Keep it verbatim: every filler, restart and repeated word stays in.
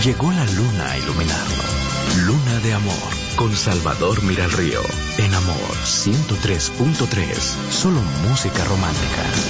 Llegó la luna a iluminarlo. Luna de amor, con Salvador Miralrío. En Amor ciento tres punto tres, solo música romántica.